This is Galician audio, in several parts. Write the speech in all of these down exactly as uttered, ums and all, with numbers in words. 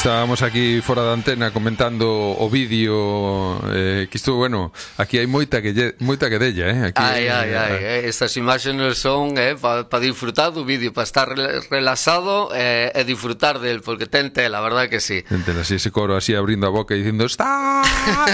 Estábamos aquí fora da antena comentando o vídeo eh, que isto, bueno, aquí hai moita que lle, moita que della, eh? Aquí, ai, ai, eh, ai, eh, estas imaxes son eh, para pa disfrutar do vídeo, para estar relaxado eh, e disfrutar del, porque ten tela, a verdad que sí. Ten tela, así ese coro así abrindo a boca e dicindo "Estás!"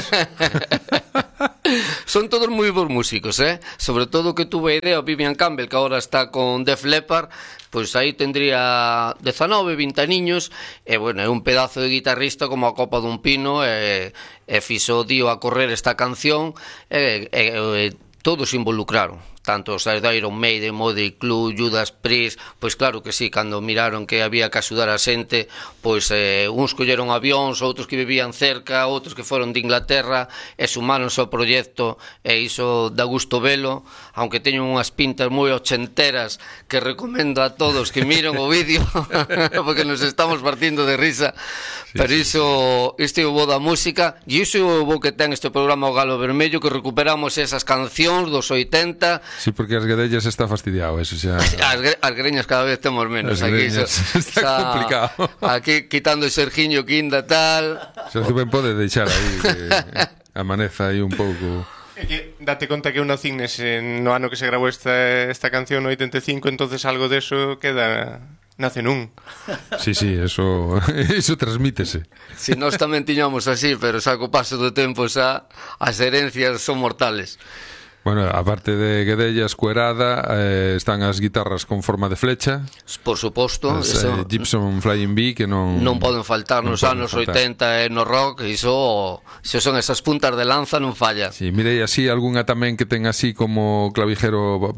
Son todos moi bons músicos, eh? Sobre todo que tuve idea, Vivian Campbell, que agora está con Def Leppard, pois aí tendría dezanove, vinte niños, e, bueno, é un pedazo de guitarrista como a copa dun pino, e, e fixo dio a correr esta canción, e, e, e todos se involucraron. Tanto os de Iron Maiden, Motley Crue, Judas Priest, pois claro que sí, cando miraron que había que axudar a xente, pois eh, uns colleron avións, outros que vivían cerca, outros que foron de Inglaterra, e sumáronse ao proxecto, e iso dá gusto velo, aunque teñen unhas pintas moi ochenteras que recomendo a todos que miren o vídeo, porque nos estamos partindo de risa, sí, pero iso, isto é o bo da música, e iso é o bo que ten este programa O Galo Vermello, que recuperamos esas cancións dos oitenta. Sí, porque as guedellas está fastidiado, eso xa. As, as greñas cada vez temos menos. As aquí greñas, so, está xa, complicado. Aquí quitando o Sergiño Quinda tal. Xa se ben pode deixar aí que amaneza aí un pouco. É que date conta que eu nací nese, no ano que se grabou esta, esta canción no oitenta e cinco, entonces algo deso queda... nace nun. Sí, sí, eso eso transmítese. Si nós tamén tiñamos así, pero xa co paso do tempo xa as herencias son mortales. Bueno, aparte de guedellas cuerada, eh, están as guitarras con forma de flecha. Por suposto, as, eso, eh, Gibson Flying V, que non non poden faltar nos non anos faltar. oitenta e no rock, iso, iso son esas puntas de lanza, non falla. Sí, mirei así algunha tamén que ten así como clavijero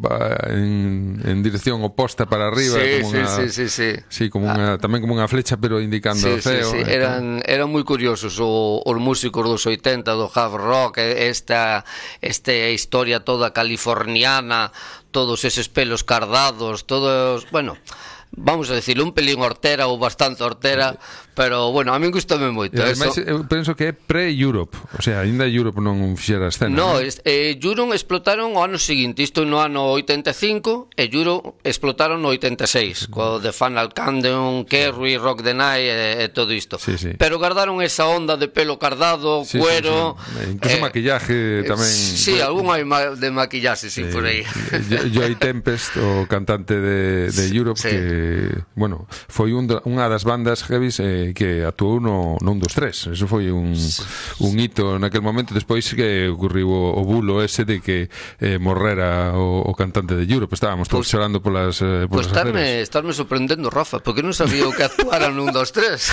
en, en dirección oposta para arriba, sí, como sí, una, sí, sí, sí. Sí, como unha, tamén como unha flecha pero indicando sí, o ceo. Sí, sí. Eran, eran moi curiosos o, os músicos dos oitenta, do hard rock, esta, esta historia toda californiana, todos eses pelos cardados, todos, bueno, vamos a decirlo, un pelín hortera ou bastante hortera, pero, bueno, a mí gustame moito. E ademais, eso... eu penso que é pre-Europe, o sea, ainda Europe non fixera a escena. No, ¿no? eh, Europe explotaron o ano seguinte, isto no ano oitenta e cinco, e Europe explotaron no oitenta e seis, co de Final Countdown, Kerry, Rock the Night e, e todo isto. Sí, sí. Pero guardaron esa onda de pelo cardado, sí, cuero... Sí, sí. Incluso eh, maquillaje tamén... Sí, algún hai de maquillaje, sí, sí, por aí. Joey Tempest, o cantante de, de Europe, sí. Que, bueno, foi un, unha das bandas heavies eh, que actuou no, no un dos tres. Eso foi un, un hito naquel momento. Despois que ocurriu o, o bulo ese de que eh, morrera o, o cantante de Europe. Estábamos todos pues, chorando polas eh, Pois pues estarme, estarme sorprendendo, Rafa, porque non sabía o que actuara no un dos tres.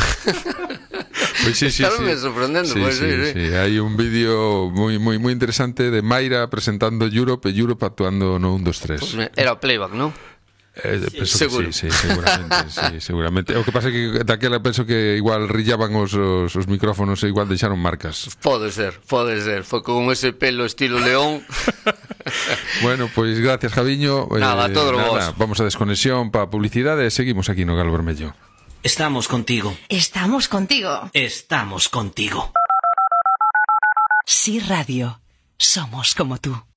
Pois sí, sí, estarme sí. sorprendendo, Sí, pues, sí, sí, sí. sí. Hai un vídeo moi moi moi interesante de Mayra presentando Europe e Europe actuando no un dos tres. Pues era playback, ¿no? Eh, penso Seguro. Que sí, sí, seguramente, sí, seguramente. O que pasa é que daquela penso que igual rillaban os, os, os micrófonos e igual deixaron marcas. Pode ser, pode ser. Foi con ese pelo estilo león. Bueno, pois pues, gracias, Javiño. Nada, eh, todo nada, vos. Vamos a desconexión para publicidade e seguimos aquí no Galo Vermello. Estamos contigo. Estamos contigo. Estamos contigo. Sí, Radio. Somos como tú.